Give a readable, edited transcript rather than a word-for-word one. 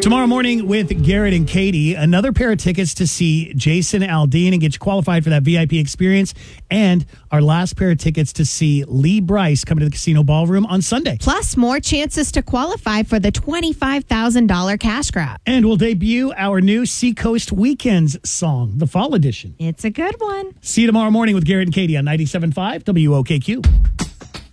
Tomorrow morning with Garrett and Katie, another pair of tickets to see Jason Aldean and get you qualified for that VIP experience. And our last pair of tickets to see Lee Brice coming to the Casino Ballroom on Sunday. Plus, more chances to qualify for the $25,000 cash grab. And we'll debut our new Seacoast Weekends song, the Fall Edition. It's a good one. See you tomorrow morning with Garrett and Katie on 97.5 WOKQ.